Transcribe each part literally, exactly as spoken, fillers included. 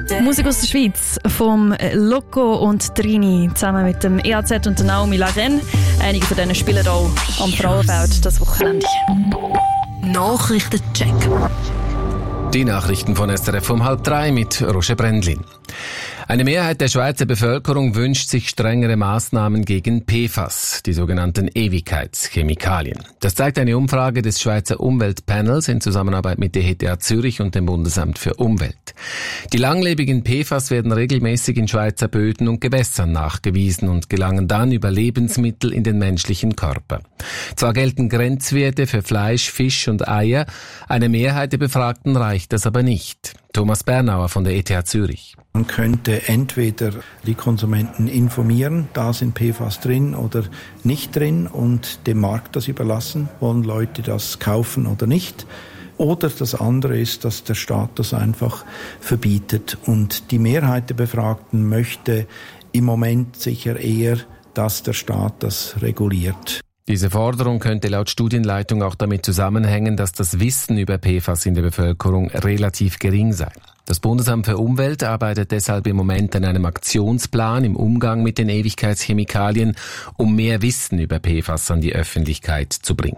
Musik aus der Schweiz vom Loco und Trini zusammen mit dem E A Z und der Naomi Larennes. Einige von denen spielen auch am Frauenfeld das Wochenende. Nachrichtencheck. Die Nachrichten von S R F um halb drei mit Roger Brendlin. Eine Mehrheit der Schweizer Bevölkerung wünscht sich strengere Maßnahmen gegen P F A S, die sogenannten Ewigkeitschemikalien. Das zeigt eine Umfrage des Schweizer Umweltpanels in Zusammenarbeit mit der E T H Zürich und dem Bundesamt für Umwelt. Die langlebigen P F A S werden regelmäßig in Schweizer Böden und Gewässern nachgewiesen und gelangen dann über Lebensmittel in den menschlichen Körper. Zwar gelten Grenzwerte für Fleisch, Fisch und Eier, eine Mehrheit der Befragten reicht das aber nicht. Thomas Bernauer von der E T H Zürich. Man könnte entweder die Konsumenten informieren, da sind P F A S drin oder nicht drin und dem Markt das überlassen, wollen Leute das kaufen oder nicht. Oder das andere ist, dass der Staat das einfach verbietet. Und die Mehrheit der Befragten möchte im Moment sicher eher, dass der Staat das reguliert. Diese Forderung könnte laut Studienleitung auch damit zusammenhängen, dass das Wissen über P F A S in der Bevölkerung relativ gering sei. Das Bundesamt für Umwelt arbeitet deshalb im Moment an einem Aktionsplan im Umgang mit den Ewigkeitschemikalien, um mehr Wissen über P F A S an die Öffentlichkeit zu bringen.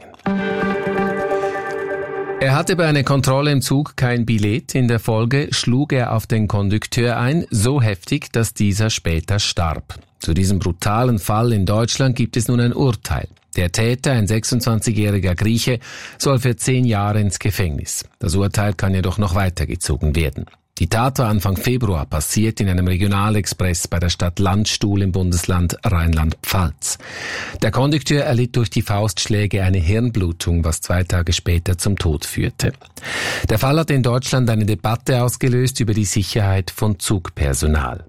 Er hatte bei einer Kontrolle im Zug kein Billett. In der Folge schlug er auf den Kondukteur ein, so heftig, dass dieser später starb. Zu diesem brutalen Fall in Deutschland gibt es nun ein Urteil. Der Täter, ein sechsundzwanzigjähriger Grieche, soll für zehn Jahre ins Gefängnis. Das Urteil kann jedoch noch weitergezogen werden. Die Tat war Anfang Februar passiert in einem Regionalexpress bei der Stadt Landstuhl im Bundesland Rheinland-Pfalz. Der Kondukteur erlitt durch die Faustschläge eine Hirnblutung, was zwei Tage später zum Tod führte. Der Fall hat in Deutschland eine Debatte ausgelöst über die Sicherheit von Zugpersonal.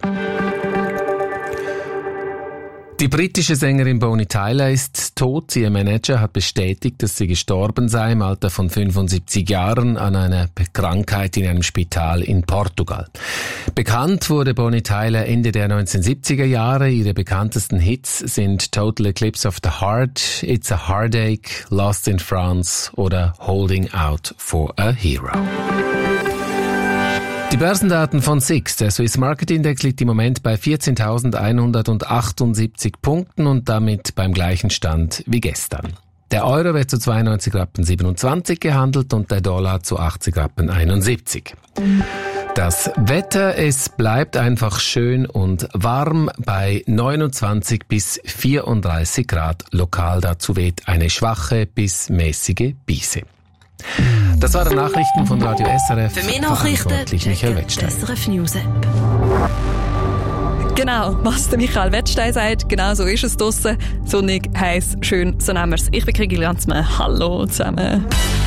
Die britische Sängerin Bonnie Tyler ist tot. Ihr Manager hat bestätigt, dass sie gestorben sei im Alter von fünfundsiebzig Jahren an einer Krankheit in einem Spital in Portugal. Bekannt wurde Bonnie Tyler Ende der neunzehnhundertsiebziger Jahre. Ihre bekanntesten Hits sind Total Eclipse of the Heart, It's a Heartache, Lost in France oder Holding Out for a Hero. Die Börsendaten von S I X. Der Swiss Market Index liegt im Moment bei vierzehntausendeinhundertachtundsiebzig Punkten und damit beim gleichen Stand wie gestern. Der Euro wird zu zweiundneunzig Rappen siebenundzwanzig gehandelt und der Dollar zu achtzig Rappen einundsiebzig. Das Wetter, es bleibt einfach schön und warm bei neunundzwanzig bis vierunddreißig Grad. Lokal dazu weht eine schwache bis mäßige Brise. Das waren Nachrichten von Radio S R F. Für mehr Nachrichten Michael Wettstein. S R F News App. Genau, was der Michael Wettstein sagt, genau so ist es draussen. Sonnig, heiß, schön, so nehmen wir es. Ich bin Kiki Lanzmann. Hallo zusammen.